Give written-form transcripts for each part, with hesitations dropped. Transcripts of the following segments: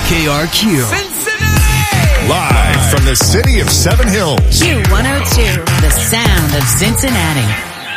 KRQ. Cincinnati! Live from the city of Seven Hills. Q102, the sound of Cincinnati.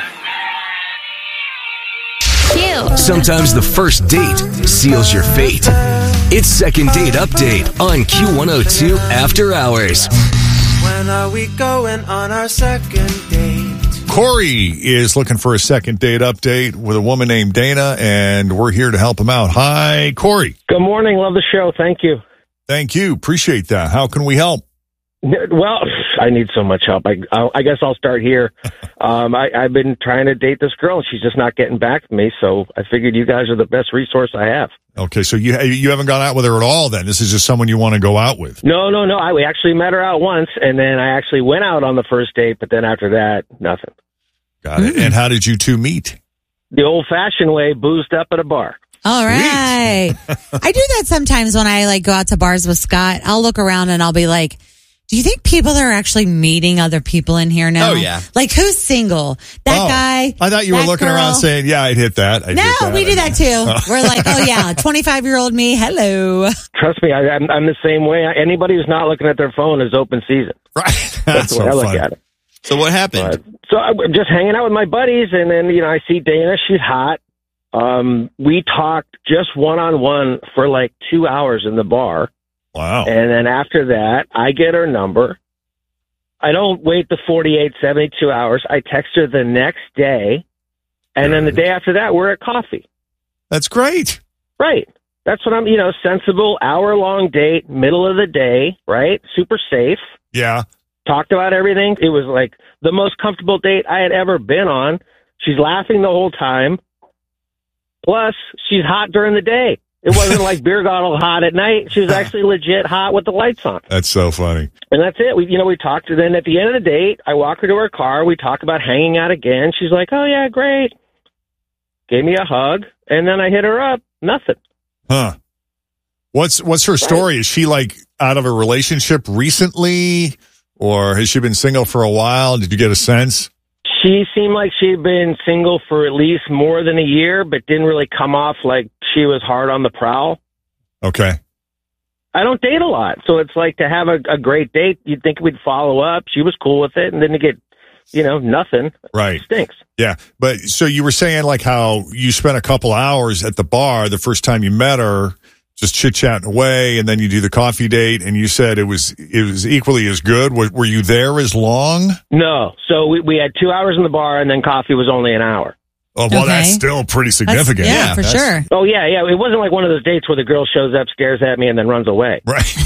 Q. Sometimes the first date seals your fate. It's Second Date Update on Q102 After Hours. When are we going on our second date? Corey is looking for a second date update with a woman named Dana, and we're here to help him out. Hi, Corey. Good morning. Love the show. Thank you. Thank you. Appreciate that. How can we help? Well, I need so much help. I guess I'll start here. I've been trying to date this girl, and she's just not getting back to me, so I figured you guys are the best resource I have. Okay, so you haven't gone out with her at all then? This is just someone you want to go out with? No. We actually met her out once, and then I actually went out on the first date, but then after that, nothing. Got it. And how did you two meet? The old-fashioned way, boozed up at a bar. All right. I do that sometimes when I go out to bars with Scott. I'll look around and I'll be like, do you think people are actually meeting other people in here now? Oh, yeah. Who's single? That guy? I thought you were looking around saying, yeah, I'd hit that. We do that too. We're like, oh, yeah, 25-year-old me, hello. Trust me, I'm the same way. Anybody who's not looking at their phone is open season. Right. That's the way I look at it. So what happened? So I'm just hanging out with my buddies, and then, I see Dana. She's hot. We talked just one-on-one for 2 hours in the bar. Wow. And then after that, I get her number. I don't wait the 48, 72 hours. I text her the next day. And then the day after that, we're at coffee. That's great. Right. That's what I'm, sensible, hour-long date, middle of the day, right? Super safe. Yeah. Talked about everything. It was the most comfortable date I had ever been on. She's laughing the whole time. Plus, she's hot during the day. It wasn't like beer bottle hot at night. She was actually legit hot with the lights on. That's so funny. And that's it. We talked. And then at the end of the date, I walk her to her car. We talk about hanging out again. She's like, oh, yeah, great. Gave me a hug. And then I hit her up. Nothing. Huh. What's her story? Is she out of a relationship recently? Or has she been single for a while? Did you get a sense? She seemed like she'd been single for at least more than a year, but didn't really come off like she was hard on the prowl. Okay. I don't date a lot, so it's to have a great date. You'd think we'd follow up. She was cool with it, and then to get, nothing. Right. It stinks. Yeah. But so you were saying how you spent a couple hours at the bar the first time you met her, just chit-chatting away, and then you do the coffee date, and you said it was equally as good. Were you there as long? No. So we had 2 hours in the bar, and then coffee was only an hour. Oh, well, That's still pretty significant. For sure. Oh, yeah. It wasn't like one of those dates where the girl shows up, stares at me, and then runs away.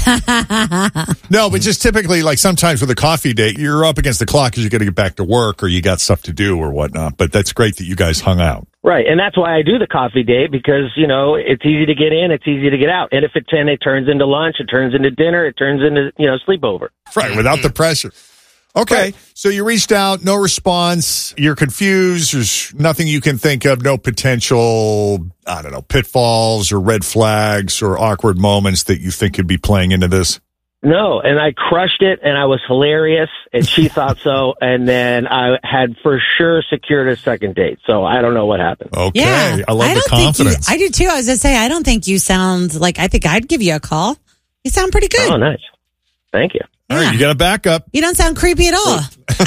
Right. No, but just typically, sometimes with a coffee date, you're up against the clock because you got to get back to work or you got stuff to do or whatnot. But that's great that you guys hung out. Right, and that's why I do the coffee date because, it's easy to get in, it's easy to get out. And if it's 10, it turns into lunch, it turns into dinner, it turns into, sleepover. Right, without the pressure. Okay, right. So you reached out, no response, you're confused, there's nothing you can think of, no potential, pitfalls or red flags or awkward moments that you think could be playing into this? No, and I crushed it, and I was hilarious, and she thought so, and then I had for sure secured a second date, so I don't know what happened. Okay, yeah, I love the confidence. I do too. I was going to say, I don't think you sound I think I'd give you a call. You sound pretty good. Oh, nice. Thank you. All right, you got a backup. You don't sound creepy at all.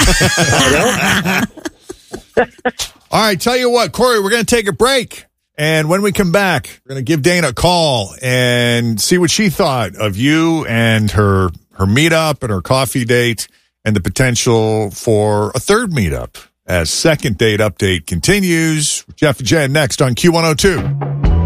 All right, tell you what, Corey, we're going to take a break. And when we come back, we're going to give Dana a call and see what she thought of you and her meetup and her coffee date and the potential for a third meetup as Second Date Update continues. Jeff and Jen next on Q102.